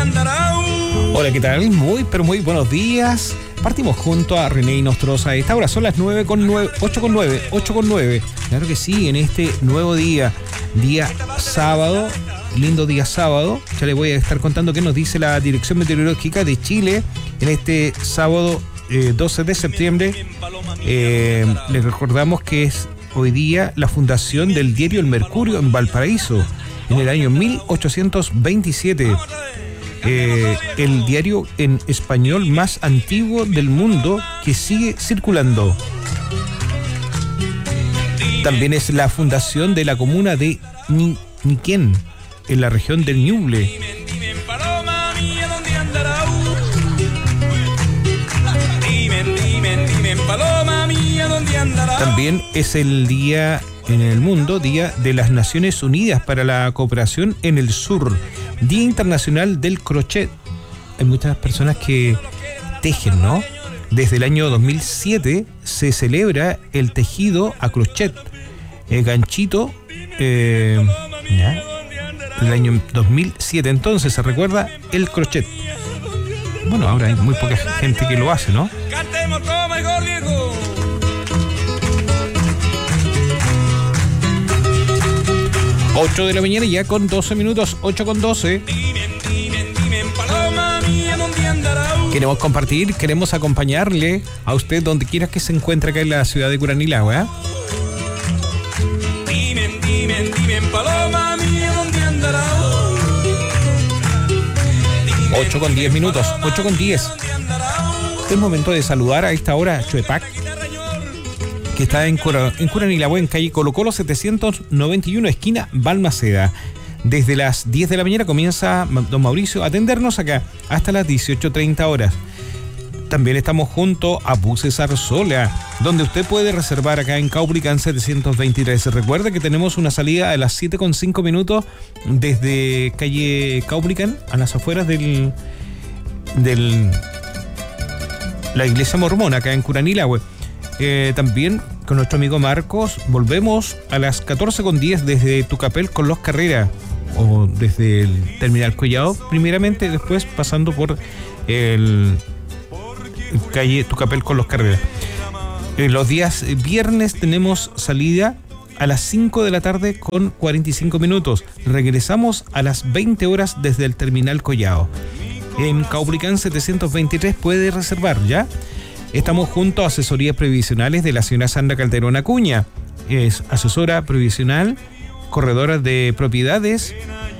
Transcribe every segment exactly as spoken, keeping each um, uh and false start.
Hola, ¿qué tal? Muy, pero muy buenos días. Partimos junto a René Nostroza. A esta hora son las nueve con nueve, ocho con nueve, ocho con nueve. Claro que sí, en este nuevo día, día sábado, lindo día sábado. Ya les voy a estar contando qué nos dice la Dirección Meteorológica de Chile en este sábado eh, doce de septiembre. Eh, les recordamos que es hoy día la fundación del diario El Mercurio en Valparaíso, en el año mil ochocientos veintisiete. Eh, el diario en español más antiguo del mundo que sigue circulando. También es la fundación de la comuna de Ni- Niquén, en la región del Ñuble. También es el día en el mundo, Día de las Naciones Unidas para la Cooperación en el Sur, Día Internacional del Crochet. Hay muchas personas que tejen, ¿no? Desde el año dos mil siete se celebra el tejido a crochet, el ganchito, eh, ¿ya? El año dos mil siete entonces se recuerda el crochet. Bueno, ahora hay muy poca gente que lo hace, ¿no? Cantemos como el gordiego. ocho de la mañana ya con doce minutos, ocho con doce. Queremos compartir, queremos acompañarle a usted donde quiera que se encuentre acá en la ciudad de Curanilahue, ¿eh? ocho con diez minutos, ocho con diez. Es momento de saludar a esta hora a Chuepac, que está en, Cura, en Curanilahue, en calle Colo Colo setecientos noventa y uno, esquina Balmaceda. Desde las diez de la mañana comienza don Mauricio a atendernos acá hasta las dieciocho treinta horas. También estamos junto a Buses Arzola, donde usted puede reservar acá en Caupolicán setecientos veintitrés. Recuerde que tenemos una salida a las siete con cinco minutos desde calle Caupolicán, a las afueras del, del la iglesia mormona acá en Curanilahue. Eh, también con nuestro amigo Marcos volvemos a las catorce con diez desde Tucapel con Los Carreras, o desde el Terminal Collado primeramente, después pasando por el, el calle Tucapel con Los Carreras. Eh, los días viernes tenemos salida a las cinco de la tarde con cuarenta y cinco minutos. Regresamos a las veinte horas desde el Terminal Collado. En Caupolicán setecientos veintitrés puede reservar ya. Estamos junto a Asesorías Previsionales de la señora Sandra Calderón Acuña. Es asesora previsional, corredora de propiedades.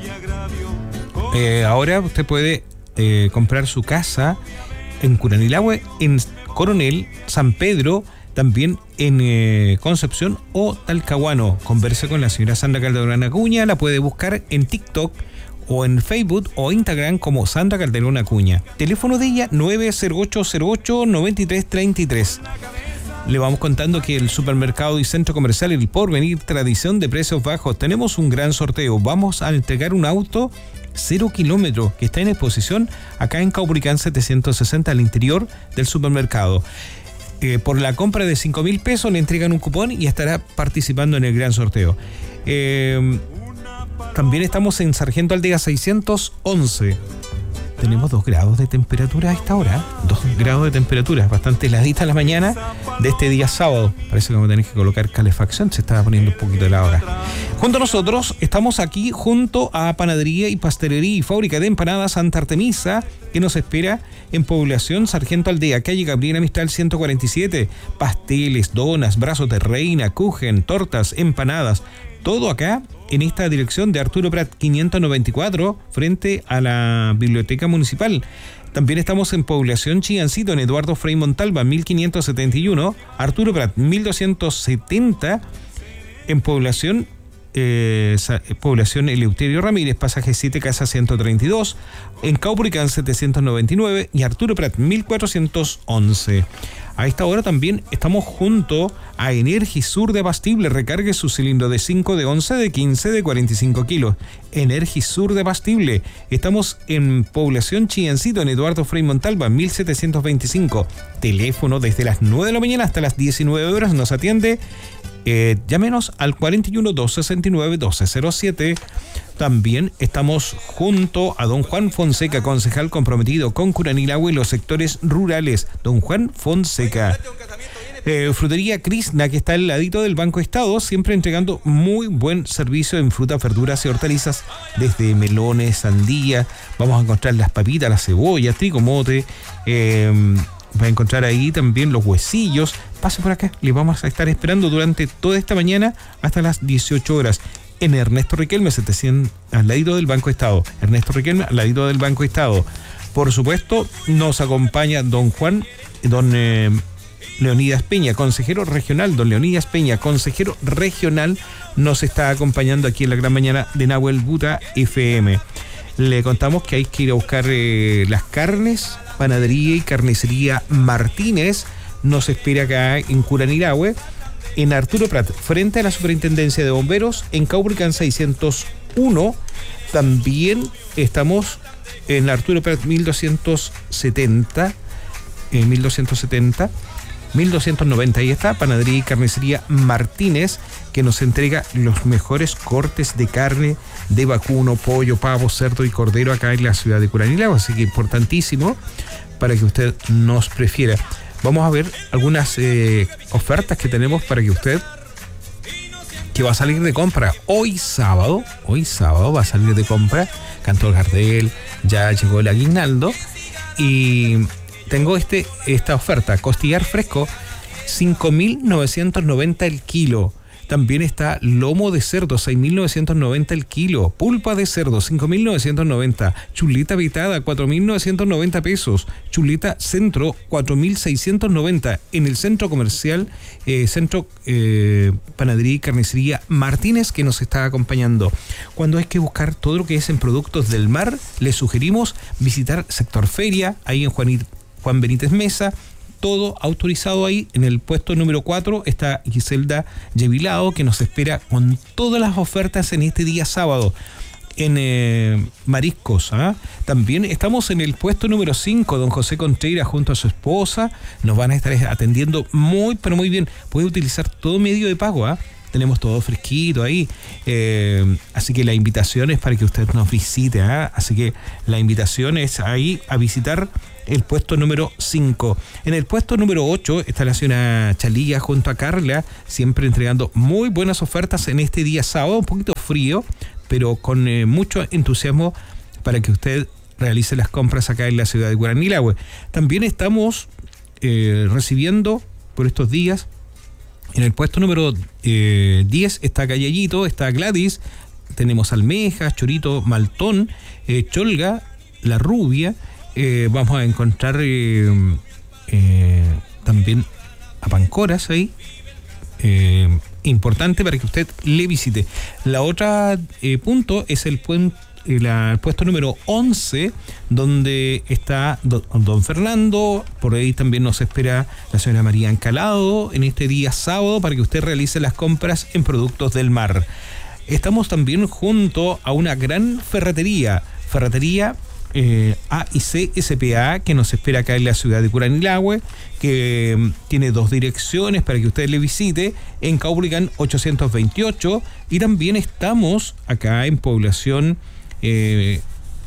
Eh, ahora usted puede eh, comprar su casa en Curanilahue, en Coronel, San Pedro, también en eh, Concepción o Talcahuano. Converse con la señora Sandra Calderón Acuña. La puede buscar en TikTok o en Facebook o Instagram como Sandra Calderón Acuña. Teléfono de ella nueve cero ocho cero ocho nueve tres tres tres. Le vamos contando que el supermercado y centro comercial El Porvenir, tradición de precios bajos, tenemos un gran sorteo. Vamos a entregar un auto cero kilómetros que está en exposición acá en Caupolicán setecientos sesenta al interior del supermercado. Eh, por la compra de cinco mil pesos le entregan un cupón y estará participando en el gran sorteo. Eh... También estamos en Sargento Aldea seiscientos once. Tenemos dos grados de temperatura a esta hora. Dos grados de temperatura, bastante heladita la mañana de este día sábado. Parece que vamos a tener que colocar calefacción, se estaba poniendo un poquito helada ahora. Junto a nosotros estamos aquí junto a Panadería y Pastelería y Fábrica de Empanadas Santa Artemisa, que nos espera en Población Sargento Aldea, calle Gabriela Mistral ciento cuarenta y siete. Pasteles, donas, brazos de reina, kuchen, tortas, empanadas. Todo acá en esta dirección de Arturo Prat quinientos noventa y cuatro, frente a la Biblioteca Municipal. También estamos en Población Chiancito, en Eduardo Frei Montalva, mil quinientos setenta y uno, Arturo Prat mil doscientos setenta, en Población eh, Población Eleuterio Ramírez, pasaje siete, casa ciento treinta y dos, en Caupolicán setecientos noventa y nueve y Arturo Prat mil cuatrocientos once. A esta hora también estamos junto a Energisur de Abastible. Recargue su cilindro de cinco, de once, de quince, de cuarenta y cinco kilos. Energisur de Abastible. Estamos en Población Chiancito, en Eduardo Frei Montalva, mil setecientos veinticinco. Teléfono desde las nueve de la mañana hasta las diecinueve horas. Nos atiende Eh, llámenos al cuarenta y uno, dos sesenta y nueve, doce cero siete. También estamos junto a don Juan Fonseca, concejal comprometido con Curanilahue y los sectores rurales. Don Juan Fonseca. Eh, frutería Krishna, que está al ladito del Banco Estado, siempre entregando muy buen servicio en frutas, verduras y hortalizas, desde melones, sandía. Vamos a encontrar las papitas, la cebolla, trigomote. Eh, va a encontrar ahí también los huesillos. Pase por acá, le vamos a estar esperando durante toda esta mañana hasta las dieciocho horas. En Ernesto Riquelme, setecientos, al ladito del Banco Estado. Ernesto Riquelme, al ladito del Banco Estado. Por supuesto, nos acompaña don Juan, don eh, Leonidas Peña, consejero regional. Don Leonidas Peña, consejero regional, nos está acompañando aquí en la gran mañana de Nahuel Buta F M. Le contamos que hay que ir a buscar eh, las carnes. Panadería y Carnicería Martínez nos espera acá en Curanilahue, en Arturo Prat, frente a la Superintendencia de Bomberos, en Caupolicán seiscientos uno. También estamos en Arturo Prat mil doscientos setenta, eh, mil doscientos setenta, mil doscientos noventa. Ahí está, Panadería y Carnicería Martínez, que nos entrega los mejores cortes de carne de vacuno, pollo, pavo, cerdo y cordero acá en la ciudad de Curanilahue. Así que importantísimo para que usted nos prefiera. Vamos a ver algunas eh, ofertas que tenemos para que usted, que va a salir de compra hoy sábado, hoy sábado va a salir de compra, Cantor Gardel, ya llegó el aguinaldo, y tengo este esta oferta, costillar fresco, cinco mil novecientos noventa el kilo. También está lomo de cerdo, seis mil novecientos noventa el kilo. Pulpa de cerdo, cinco mil novecientos noventa. Chuleta vitada, cuatro mil novecientos noventa pesos. Chuleta centro, cuatro mil seiscientos noventa. En el centro comercial, eh, centro eh, Panadería y Carnicería Martínez, que nos está acompañando. Cuando hay que buscar todo lo que es en productos del mar, les sugerimos visitar Sector Feria, ahí en Juanit, Juan Benítez Mesa. Todo autorizado ahí. En el puesto número cuatro está Giselda Yevilao, que nos espera con todas las ofertas en este día sábado en eh, mariscos. ¿eh? También estamos en el puesto número cinco, don José Contreras junto a su esposa. Nos van a estar atendiendo muy, pero muy bien. Puede utilizar todo medio de pago. ¿eh? Tenemos todo fresquito ahí. Eh, así que la invitación es para que usted nos visite. ¿eh? Así que la invitación es ahí a visitar el puesto número cinco. En el puesto número ocho está la señora Chalía junto a Carla, siempre entregando muy buenas ofertas en este día sábado, un poquito frío, pero con eh, mucho entusiasmo para que usted realice las compras acá en la ciudad de Curanilahue. También estamos eh, recibiendo por estos días, en el puesto número eh, diez está Callellito, está Gladys, tenemos almejas, chorito, maltón, eh, cholga, la rubia. Eh, vamos a encontrar eh, eh, también a pancoras ahí, eh, importante para que usted le visite. La otra eh, punto es el, puen, eh, la, el puesto número once, donde está don, don Fernando. Por ahí también nos espera la señora María Encalado en este día sábado para que usted realice las compras en productos del mar. Estamos también junto a una gran ferretería, ferretería Eh, A y C S P A, que nos espera acá en la ciudad de Curanilahue, que eh, tiene dos direcciones para que usted le visite, en Caupolicán ochocientos veintiocho, y también estamos acá en población eh,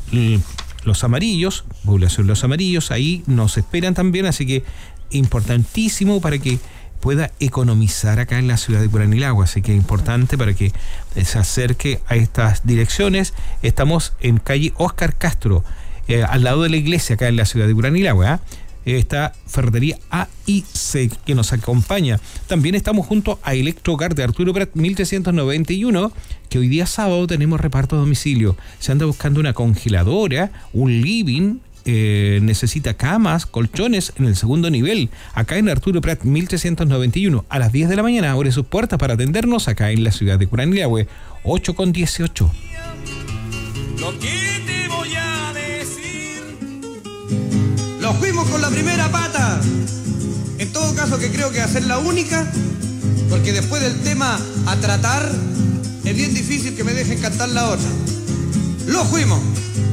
Los Amarillos, población Los Amarillos, ahí nos esperan también, así que importantísimo para que pueda economizar acá en la ciudad de Curanilahue, así que es importante para que se acerque a estas direcciones. Estamos en calle Óscar Castro, eh, al lado de la iglesia acá en la ciudad de Curanilahue. ¿eh? Está Ferretería A y C, que nos acompaña. También estamos junto a Electrocar de Arturo Prat mil trescientos noventa y uno, que hoy día sábado tenemos reparto a domicilio. Se anda buscando una congeladora, un living, Eh, necesita camas, colchones en el segundo nivel, acá en Arturo Prat mil trescientos noventa y uno, a las diez de la mañana abre sus puertas para atendernos acá en la ciudad de Curanilahue. Ocho con dieciocho. Lo que te voy a decir, lo fuimos con la primera pata, en todo caso que creo que va a ser la única, porque después del tema a tratar es bien difícil que me dejen cantar la otra. Lo fuimos.